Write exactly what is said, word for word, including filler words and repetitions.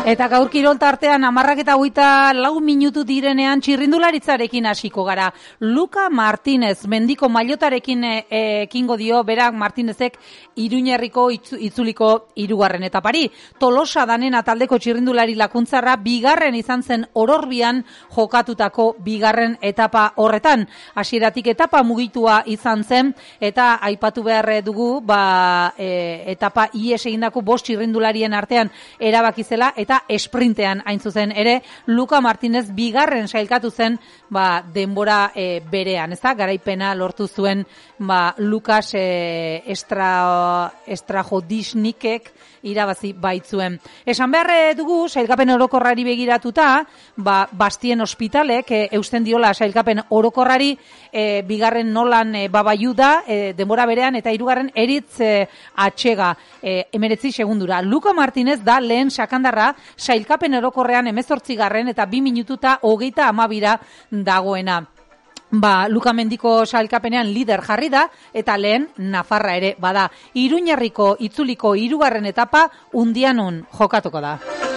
Eta gaur kirol tartean hamarrak eta hogeita lau minutu direnean txirrindularitzarekin hasiko gara. Luka Martinez, mendiko mailotarekin ekingo dio, berak Martinezek Iruñerriko itzuliko hirugarren etapari. Tolosa danena taldeko txirrindulari lakuntzarra bigarren izan zen Ororbian jokatutako bigarren etapa horretan. Hasieratik etapa mugitua izan zen eta aipatu behar dugu ba, e, etapa ies egindako bost txirrindularien artean erabaki zela eta esprintean hain zuzen ere Luka Martinez bigarren sailkatu zen ba, denbora e, berean, ezta? Garaipena lortu zuen ba, Lukas e, estra, Estrajodisnikek irabazi baitzuen. Esan behar dugu, sailkapen orokorrari begiratuta, ba, Bastien Ospitalek e, eusten diola sailkapen orokorrari e, bigarren nolan e, babaiuda e, denbora berean eta hirugarren eritz e, atxega e, emeretzi segundura. Luka Martinez da lehen sakandarra sailkapen orokorrean hemezortzigarren eta bi minututa hogeita hamabira dagoena. Ba, Luka Mendiko sailkapenean lider jarri da eta lehen Nafarra ere bada. Iruñerriko itzuliko hirugarren etapa Undianon jokatuko da.